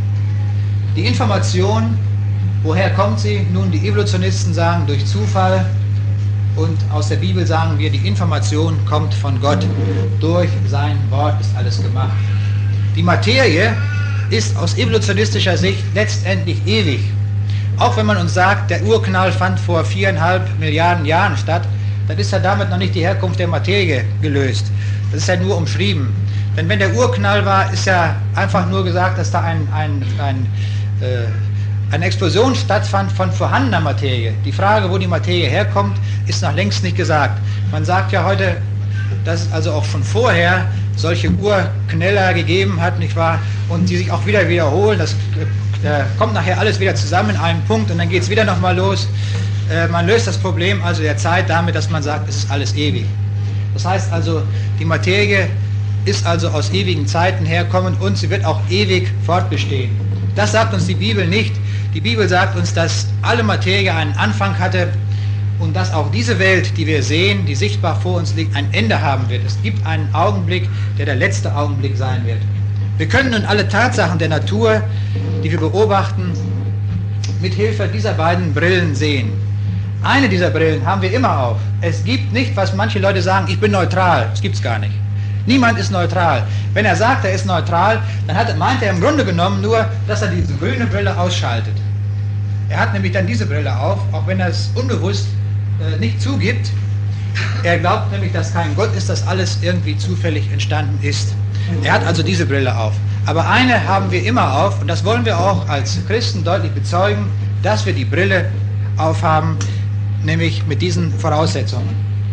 Die Information, woher kommt sie? Nun, die Evolutionisten sagen durch Zufall und aus der Bibel sagen wir, die Information kommt von Gott. Durch sein Wort ist alles gemacht. Die Materie ist aus evolutionistischer Sicht letztendlich ewig. Auch wenn man uns sagt, der Urknall fand vor viereinhalb Milliarden Jahren statt, dann ist ja damit noch nicht die Herkunft der Materie gelöst. Das ist ja nur umschrieben. Denn wenn der Urknall war, ist ja einfach nur gesagt, dass da ein, ein, ein, äh, eine Explosion stattfand von vorhandener Materie. Die Frage, wo die Materie herkommt, ist noch längst nicht gesagt. Man sagt ja heute, dass es also auch schon vorher solche Urknäller gegeben hat, nicht wahr? Und die sich auch wieder wiederholen. Das äh, kommt nachher alles wieder zusammen in einem Punkt und dann geht es wieder nochmal los. Äh, man löst das Problem also der Zeit damit, dass man sagt, es ist alles ewig. Das heißt also, die Materie ist also aus ewigen Zeiten herkommend und sie wird auch ewig fortbestehen. Das sagt uns die Bibel nicht. Die Bibel sagt uns, dass alle Materie einen Anfang hatte und dass auch diese Welt, die wir sehen, die sichtbar vor uns liegt, ein Ende haben wird. Es gibt einen Augenblick, der der letzte Augenblick sein wird. Wir können nun alle Tatsachen der Natur, die wir beobachten, mit Hilfe dieser beiden Brillen sehen. Eine dieser Brillen haben wir immer auf. Es gibt nicht, was manche Leute sagen, ich bin neutral. Das gibt es gar nicht. Niemand ist neutral. Wenn er sagt, er ist neutral, dann hat, meint er im Grunde genommen nur, dass er diese grüne Brille ausschaltet. Er hat nämlich dann diese Brille auf, auch wenn er es unbewusst äh, nicht zugibt. Er glaubt nämlich, dass kein Gott ist, dass alles irgendwie zufällig entstanden ist. Er hat also diese Brille auf. Aber eine haben wir immer auf, und das wollen wir auch als Christen deutlich bezeugen, dass wir die Brille aufhaben, nämlich mit diesen Voraussetzungen.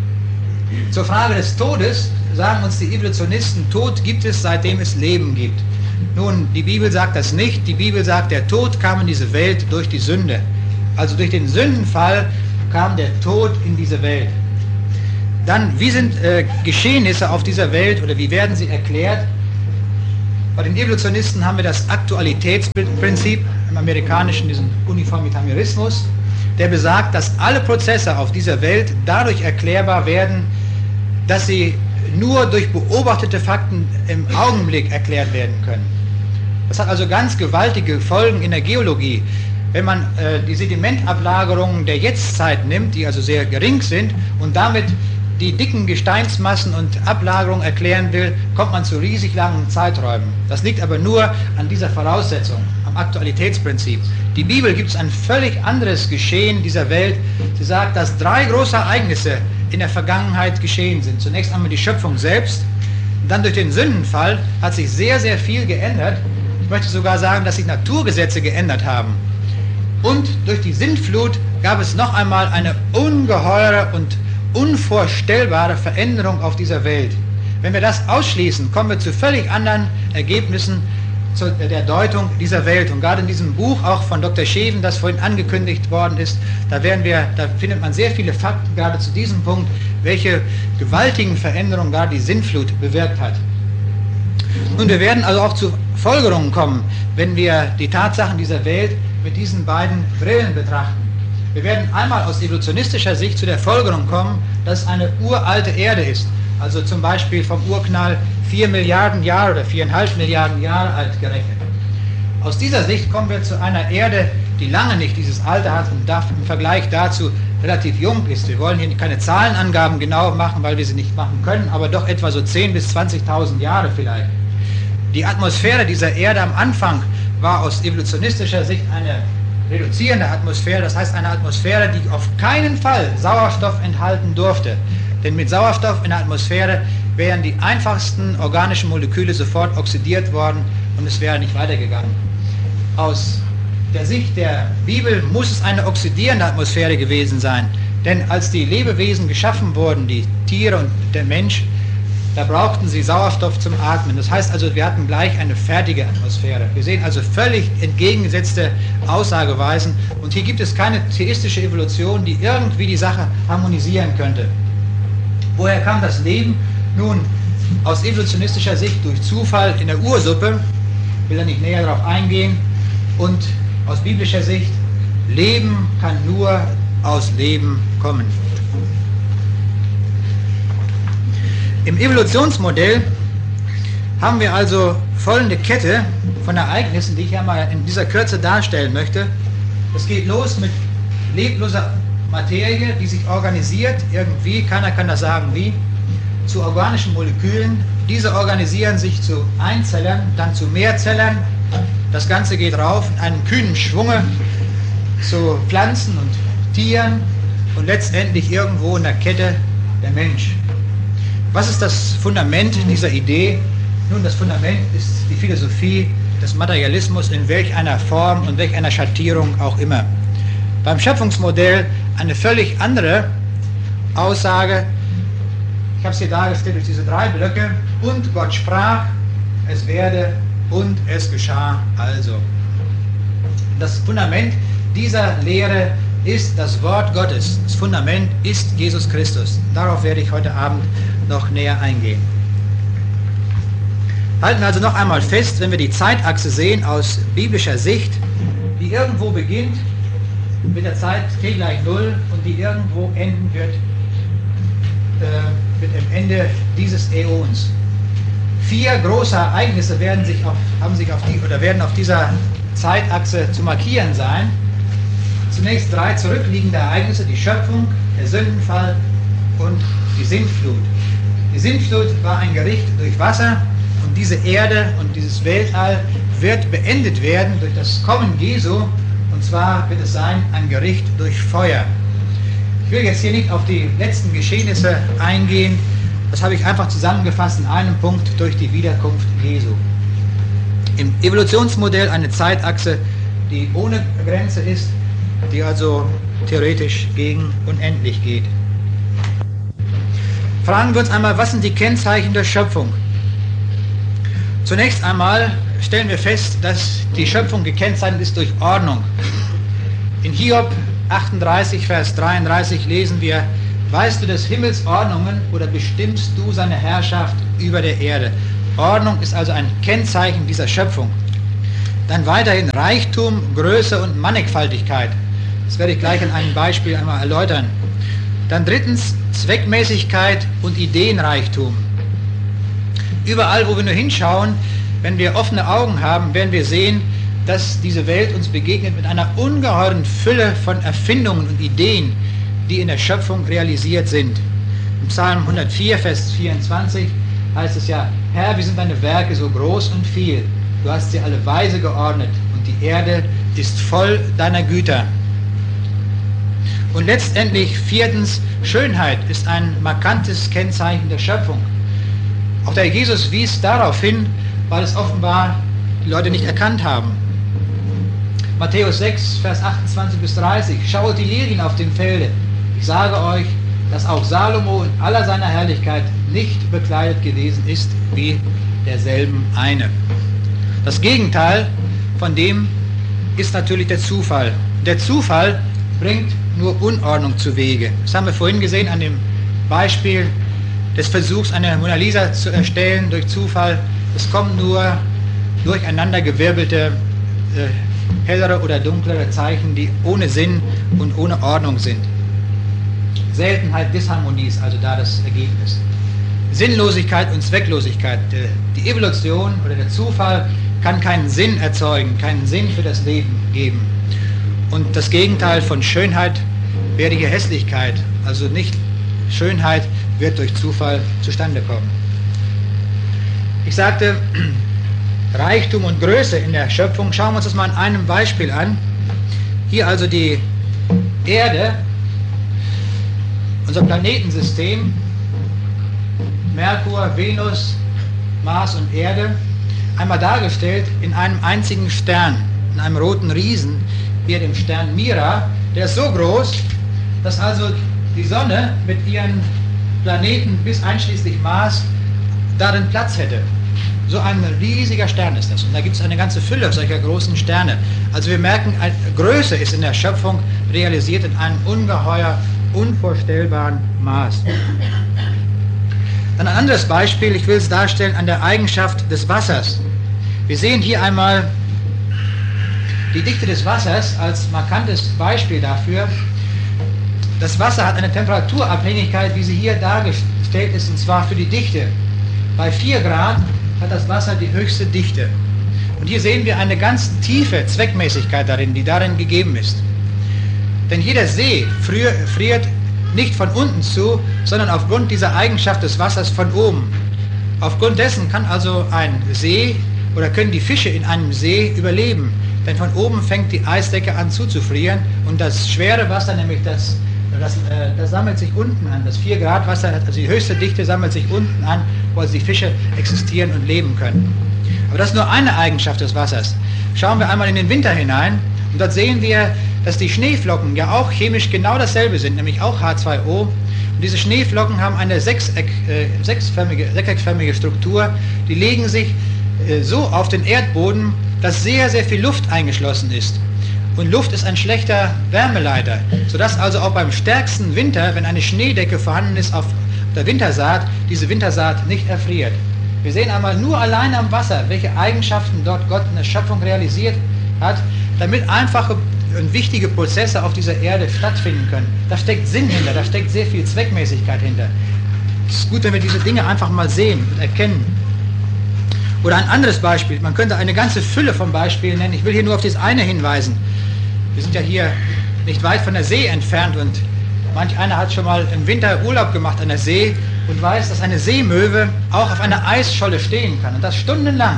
Zur Frage des Todes sagen uns die Evolutionisten, Tod gibt es, seitdem es Leben gibt. Nun, die Bibel sagt das nicht. Die Bibel sagt, der Tod kam in diese Welt durch die Sünde. Also durch den Sündenfall kam der Tod in diese Welt. Dann, wie sind äh, Geschehnisse auf dieser Welt oder wie werden sie erklärt? Bei den Evolutionisten haben wir das Aktualitätsprinzip, im amerikanischen diesen Uniformitarismus, der besagt, dass alle Prozesse auf dieser Welt dadurch erklärbar werden, dass sie nur durch beobachtete Fakten im Augenblick erklärt werden können. Das hat also ganz gewaltige Folgen in der Geologie. Wenn man äh, die Sedimentablagerungen der Jetztzeit nimmt, die also sehr gering sind, und damit die dicken Gesteinsmassen und Ablagerungen erklären will, kommt man zu riesig langen Zeiträumen. Das liegt aber nur an dieser Voraussetzung, am Aktualitätsprinzip. Die Bibel gibt es ein völlig anderes Geschehen dieser Welt. Sie sagt, dass drei große Ereignisse in der Vergangenheit geschehen sind. Zunächst einmal die Schöpfung selbst, dann durch den Sündenfall hat sich sehr, sehr viel geändert. Ich möchte sogar sagen, dass sich Naturgesetze geändert haben. Und durch die Sintflut gab es noch einmal eine ungeheure und unvorstellbare Veränderung auf dieser Welt. Wenn wir das ausschließen, kommen wir zu völlig anderen Ergebnissen zu der Deutung dieser Welt. Und gerade in diesem Buch, auch von Doktor Scheven, das vorhin angekündigt worden ist, da, werden wir, da findet man sehr viele Fakten gerade zu diesem Punkt, welche gewaltigen Veränderungen gerade die Sintflut bewirkt hat. Und wir werden also auch zu Folgerungen kommen, wenn wir die Tatsachen dieser Welt mit diesen beiden Brillen betrachten. Wir werden einmal aus evolutionistischer Sicht zu der Folgerung kommen, dass es eine uralte Erde ist. Also zum Beispiel vom Urknall vier Milliarden Jahre oder viereinhalb Milliarden Jahre alt gerechnet. Aus dieser Sicht kommen wir zu einer Erde, die lange nicht dieses Alter hat und im Vergleich dazu relativ jung ist. Wir wollen hier keine Zahlenangaben genau machen, weil wir sie nicht machen können, aber doch etwa so zehntausend bis zwanzigtausend Jahre vielleicht. Die Atmosphäre dieser Erde am Anfang war aus evolutionistischer Sicht eine reduzierende Atmosphäre, das heißt eine Atmosphäre, die auf keinen Fall Sauerstoff enthalten durfte. Denn mit Sauerstoff in der Atmosphäre wären die einfachsten organischen Moleküle sofort oxidiert worden und es wäre nicht weitergegangen. Aus der Sicht der Bibel muss es eine oxidierende Atmosphäre gewesen sein. Denn als die Lebewesen geschaffen wurden, die Tiere und der Mensch, da brauchten sie Sauerstoff zum Atmen. Das heißt also, wir hatten gleich eine fertige Atmosphäre. Wir sehen also völlig entgegengesetzte Aussageweisen. Und hier gibt es keine theistische Evolution, die irgendwie die Sache harmonisieren könnte. Woher kam das Leben? Nun, aus evolutionistischer Sicht durch Zufall in der Ursuppe, will er nicht näher darauf eingehen. Und aus biblischer Sicht, Leben kann nur aus Leben kommen. Im Evolutionsmodell haben wir also folgende Kette von Ereignissen, die ich ja mal in dieser Kürze darstellen möchte. Es geht los mit lebloser Materie, die sich organisiert, irgendwie, keiner kann das sagen wie, zu organischen Molekülen. Diese organisieren sich zu Einzellern, dann zu Mehrzellern. Das Ganze geht rauf in einem kühnen Schwunge zu Pflanzen und Tieren und letztendlich irgendwo in der Kette der Mensch. Was ist das Fundament dieser Idee? Nun, das Fundament ist die Philosophie des Materialismus in welch einer Form und welch einer Schattierung auch immer. Beim Schöpfungsmodell eine völlig andere Aussage. Ich habe es hier dargestellt durch diese drei Blöcke. Und Gott sprach, es werde und es geschah also. Das Fundament dieser Lehre ist das Wort Gottes. Das Fundament ist Jesus Christus. Darauf werde ich heute Abend noch näher eingehen. Halten wir also noch einmal fest, wenn wir die Zeitachse sehen aus biblischer Sicht, die irgendwo beginnt mit der Zeit t gleich null und die irgendwo enden wird äh, mit dem Ende dieses Äons. Vier große Ereignisse werden sich auf, haben sich auf die, oder werden auf dieser Zeitachse zu markieren sein. Zunächst drei zurückliegende Ereignisse, die Schöpfung, der Sündenfall und die Sintflut. Die Sintflut war ein Gericht durch Wasser und diese Erde und dieses Weltall wird beendet werden durch das Kommen Jesu, und zwar wird es sein ein Gericht durch Feuer. Ich will jetzt hier nicht auf die letzten Geschehnisse eingehen, das habe ich einfach zusammengefasst in einem Punkt durch die Wiederkunft Jesu. Im Evolutionsmodell eine Zeitachse, die ohne Grenze ist, die also theoretisch gegen unendlich geht. Fragen wir uns einmal, was sind die Kennzeichen der Schöpfung? Zunächst einmal stellen wir fest, dass die Schöpfung gekennzeichnet ist durch Ordnung. In Hiob achtunddreißig, Vers dreiunddreißig lesen wir, weißt du des Himmels Ordnungen oder bestimmst du seine Herrschaft über der Erde? Ordnung ist also ein Kennzeichen dieser Schöpfung. Dann weiterhin Reichtum, Größe und Mannigfaltigkeit. Das werde ich gleich an einem Beispiel einmal erläutern. Dann drittens Zweckmäßigkeit und Ideenreichtum. Überall, wo wir nur hinschauen, wenn wir offene Augen haben, werden wir sehen, dass diese Welt uns begegnet mit einer ungeheuren Fülle von Erfindungen und Ideen, die in der Schöpfung realisiert sind. Im Psalm hundertvier, Vers vierundzwanzig heißt es ja: Herr, wie sind deine Werke so groß und viel? Du hast sie alle weise geordnet und die Erde ist voll deiner Güter. Und letztendlich viertens, Schönheit ist ein markantes Kennzeichen der Schöpfung. Auch der Jesus wies darauf hin, weil es offenbar die Leute nicht erkannt haben. Matthäus sechs, Vers achtundzwanzig bis dreißig: Schaut die Lilien auf dem Felde. Ich sage euch, dass auch Salomo in aller seiner Herrlichkeit nicht bekleidet gewesen ist wie derselben eine. Das Gegenteil von dem ist natürlich der Zufall. Der Zufall bringt nur Unordnung zuwege. Das haben wir vorhin gesehen an dem Beispiel des Versuchs, eine Mona Lisa zu erstellen durch Zufall. Es kommen nur durcheinandergewirbelte, äh, hellere oder dunklere Zeichen, die ohne Sinn und ohne Ordnung sind. Seltenheit, Disharmonie ist also da das Ergebnis. Sinnlosigkeit und Zwecklosigkeit. Die Evolution oder der Zufall kann keinen Sinn erzeugen, keinen Sinn für das Leben geben. Und das Gegenteil von Schönheit wäre hier Hässlichkeit. Also nicht Schönheit wird durch Zufall zustande kommen. Ich sagte, Reichtum und Größe in der Schöpfung. Schauen wir uns das mal an einem Beispiel an. Hier also die Erde, unser Planetensystem, Merkur, Venus, Mars und Erde, einmal dargestellt in einem einzigen Stern, in einem roten Riesen, wie dem Stern Mira. Der ist so groß, dass also die Sonne mit ihren Planeten bis einschließlich Mars darin Platz hätte. So ein riesiger Stern ist das. Und da gibt es eine ganze Fülle solcher großen Sterne. Also wir merken, Größe ist in der Schöpfung realisiert in einem ungeheuer, unvorstellbaren Maß. Dann ein anderes Beispiel, ich will es darstellen an der Eigenschaft des Wassers. Wir sehen hier einmal die Dichte des Wassers als markantes Beispiel dafür. Das Wasser hat eine Temperaturabhängigkeit, wie sie hier dargestellt ist, und zwar für die Dichte. Bei vier Grad hat das Wasser die höchste Dichte. Und hier sehen wir eine ganz tiefe Zweckmäßigkeit darin, die darin gegeben ist. Denn jeder See friert nicht von unten zu, sondern aufgrund dieser Eigenschaft des Wassers von oben. Aufgrund dessen kann also ein See oder können die Fische in einem See überleben. Denn von oben fängt die Eisdecke an zuzufrieren und das schwere Wasser, nämlich das, das, äh, das sammelt sich unten an. Das vier Grad Wasser, also die höchste Dichte, sammelt sich unten an, wo also die Fische existieren und leben können. Aber das ist nur eine Eigenschaft des Wassers. Schauen wir einmal in den Winter hinein und dort sehen wir, dass die Schneeflocken ja auch chemisch genau dasselbe sind, nämlich auch H zwei O. Und diese Schneeflocken haben eine sechseck, äh, sechsförmige, sechseckförmige Struktur, die legen sich äh, so auf den Erdboden, dass sehr, sehr viel Luft eingeschlossen ist. Und Luft ist ein schlechter Wärmeleiter, sodass also auch beim stärksten Winter, wenn eine Schneedecke vorhanden ist auf der Wintersaat, diese Wintersaat nicht erfriert. Wir sehen einmal nur allein am Wasser, welche Eigenschaften dort Gott in der Schöpfung realisiert hat, damit einfache und wichtige Prozesse auf dieser Erde stattfinden können. Da steckt Sinn hinter, da steckt sehr viel Zweckmäßigkeit hinter. Es ist gut, wenn wir diese Dinge einfach mal sehen und erkennen. Oder ein anderes Beispiel, man könnte eine ganze Fülle von Beispielen nennen. Ich will hier nur auf das eine hinweisen. Wir sind ja hier nicht weit von der See entfernt und manch einer hat schon mal im Winter Urlaub gemacht an der See und weiß, dass eine Seemöwe auch auf einer Eisscholle stehen kann und das stundenlang.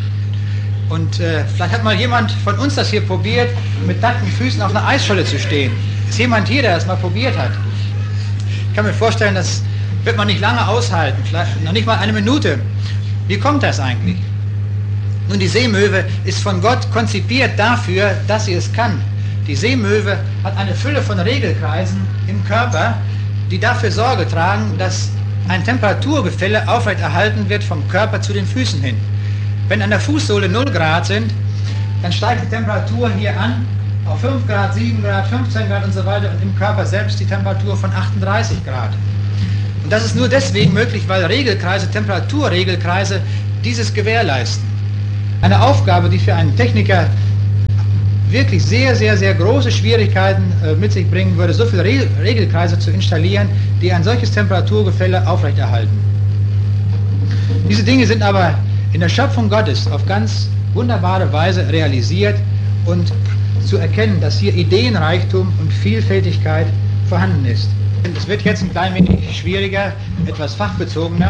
Und äh, vielleicht hat mal jemand von uns das hier probiert, mit nackten Füßen auf einer Eisscholle zu stehen. Ist jemand hier, der das mal probiert hat? Ich kann mir vorstellen, das wird man nicht lange aushalten, vielleicht noch nicht mal eine Minute. Wie kommt das eigentlich? Nun, die Seemöwe ist von Gott konzipiert dafür, dass sie es kann. Die Seemöwe hat eine Fülle von Regelkreisen im Körper, die dafür Sorge tragen, dass ein Temperaturgefälle aufrechterhalten wird vom Körper zu den Füßen hin. Wenn an der Fußsohle null Grad sind, dann steigt die Temperatur hier an auf fünf Grad, sieben Grad, fünfzehn Grad und so weiter und im Körper selbst die Temperatur von achtunddreißig Grad. Und das ist nur deswegen möglich, weil Regelkreise, Temperaturregelkreise dieses gewährleisten. Eine Aufgabe, die für einen Techniker wirklich sehr, sehr, sehr große Schwierigkeiten äh, mit sich bringen würde, so viele Re Regelkreise zu installieren, die ein solches Temperaturgefälle aufrechterhalten. Diese Dinge sind aber in der Schöpfung Gottes auf ganz wunderbare Weise realisiert und zu erkennen, dass hier Ideenreichtum und Vielfältigkeit vorhanden ist. Es wird jetzt ein klein wenig schwieriger, etwas fachbezogener.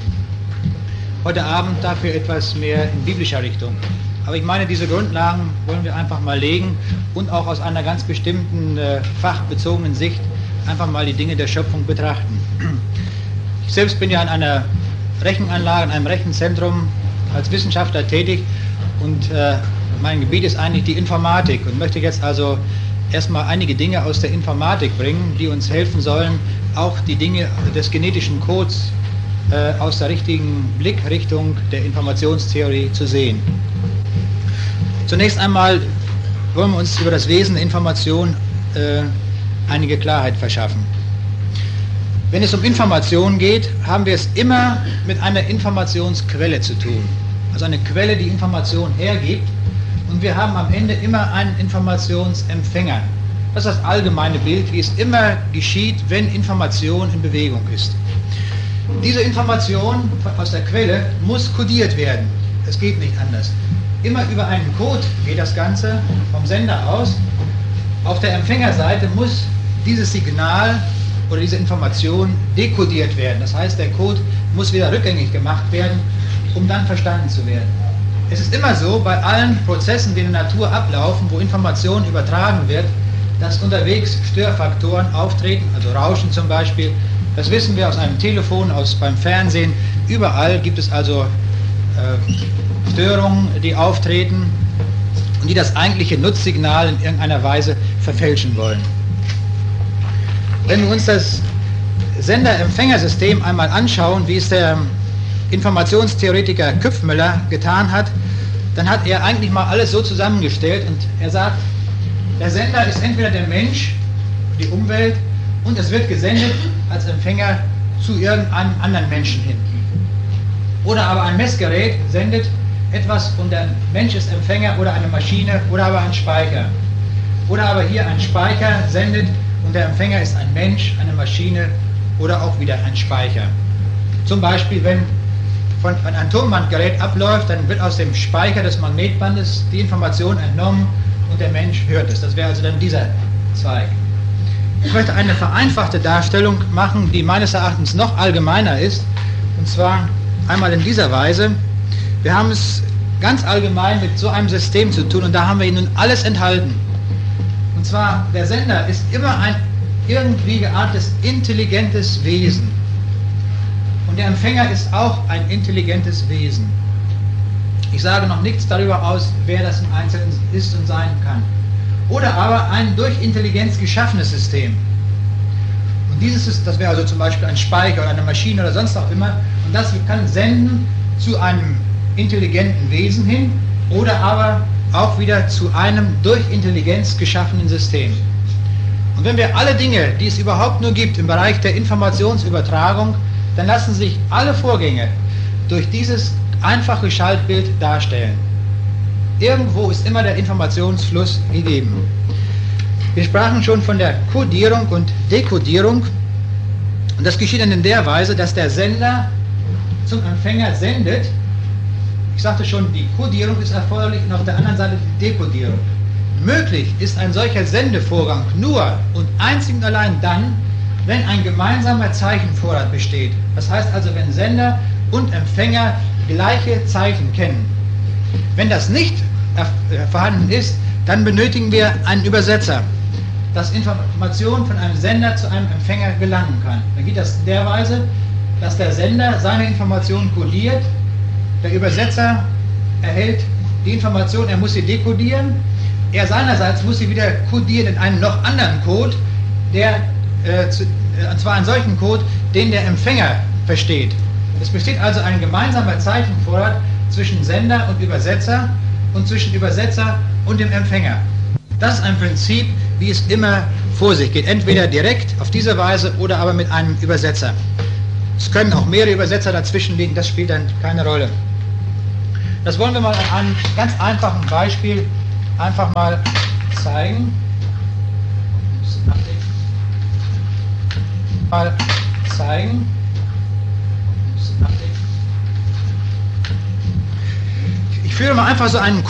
Heute Abend dafür etwas mehr in biblischer Richtung. Aber ich meine, diese Grundlagen wollen wir einfach mal legen und auch aus einer ganz bestimmten äh, fachbezogenen Sicht einfach mal die Dinge der Schöpfung betrachten. Ich selbst bin ja in einer Rechenanlage, in einem Rechenzentrum als Wissenschaftler tätig und äh, mein Gebiet ist eigentlich die Informatik und möchte jetzt also erstmal einige Dinge aus der Informatik bringen, die uns helfen sollen, auch die Dinge des genetischen Codes äh, aus der richtigen Blickrichtung der Informationstheorie zu sehen. Zunächst einmal wollen wir uns über das Wesen der Information äh, einige Klarheit verschaffen. Wenn es um Information geht, haben wir es immer mit einer Informationsquelle zu tun. Also eine Quelle, die Information hergibt. Und wir haben am Ende immer einen Informationsempfänger. Das ist das allgemeine Bild, wie es immer geschieht, wenn Information in Bewegung ist. Diese Information aus der Quelle muss kodiert werden. Es geht nicht anders. Immer über einen Code geht das Ganze vom Sender aus. Auf der Empfängerseite muss dieses Signal oder diese Information dekodiert werden. Das heißt, der Code muss wieder rückgängig gemacht werden, um dann verstanden zu werden. Es ist immer so, bei allen Prozessen, die in der Natur ablaufen, wo Information übertragen wird, dass unterwegs Störfaktoren auftreten, also Rauschen zum Beispiel. Das wissen wir aus einem Telefon, aus beim Fernsehen. Überall gibt es also äh, Störungen, die auftreten und die das eigentliche Nutzsignal in irgendeiner Weise verfälschen wollen. Wenn wir uns das Sender-Empfängersystem einmal anschauen, wie es der Informationstheoretiker Küpfmüller getan hat, dann hat er eigentlich mal alles so zusammengestellt und er sagt, der Sender ist entweder der Mensch, die Umwelt, und es wird gesendet als Empfänger zu irgendeinem anderen Menschen hin. Oder aber ein Messgerät sendet etwas und der Mensch ist Empfänger oder eine Maschine oder aber ein Speicher. Oder aber hier ein Speicher sendet und der Empfänger ist ein Mensch, eine Maschine oder auch wieder ein Speicher. Zum Beispiel, wenn von ein Atombandgerät abläuft, dann wird aus dem Speicher des Magnetbandes die Information entnommen und der Mensch hört es. Das wäre also dann dieser Zweig. Ich möchte eine vereinfachte Darstellung machen, die meines Erachtens noch allgemeiner ist, und zwar einmal in dieser Weise. Wir haben es ganz allgemein mit so einem System zu tun und da haben wir nun alles enthalten. Und zwar, der Sender ist immer ein irgendwie geartetes, intelligentes Wesen. Und der Empfänger ist auch ein intelligentes Wesen. Ich sage noch nichts darüber aus, wer das im Einzelnen ist und sein kann. Oder aber ein durch Intelligenz geschaffenes System. Und dieses ist, das wäre also zum Beispiel ein Speicher oder eine Maschine oder sonst auch immer. Und das kann senden zu einem intelligenten Wesen hin oder aber auch wieder zu einem durch Intelligenz geschaffenen System. Und wenn wir alle Dinge, die es überhaupt nur gibt im Bereich der Informationsübertragung, dann lassen sich alle Vorgänge durch dieses einfache Schaltbild darstellen. Irgendwo ist immer der Informationsfluss gegeben. Wir sprachen schon von der Kodierung und Dekodierung. Und das geschieht dann in der Weise, dass der Sender zum Empfänger sendet. Ich sagte schon, die Kodierung ist erforderlich und auf der anderen Seite die Dekodierung. Möglich ist ein solcher Sendevorgang nur und einzig und allein dann, wenn ein gemeinsamer Zeichenvorrat besteht. Das heißt also, wenn Sender und Empfänger gleiche Zeichen kennen. Wenn das nicht vorhanden ist, dann benötigen wir einen Übersetzer, dass Information von einem Sender zu einem Empfänger gelangen kann. Dann geht das in der Weise, dass der Sender seine Information kodiert, der Übersetzer erhält die Information, er muss sie dekodieren, er seinerseits muss sie wieder kodieren in einen noch anderen Code, der, äh, zu, äh, und zwar einen solchen Code, den der Empfänger versteht. Es besteht also ein gemeinsamer Zeichenvorrat zwischen Sender und Übersetzer und zwischen Übersetzer und dem Empfänger. Das ist ein Prinzip, wie es immer vor sich geht. Entweder direkt auf diese Weise oder aber mit einem Übersetzer. Es können auch mehrere Übersetzer dazwischen liegen, das spielt dann keine Rolle. Das wollen wir mal an einem ganz einfachen Beispiel einfach mal zeigen. Mal zeigen. führe mal einfach so einen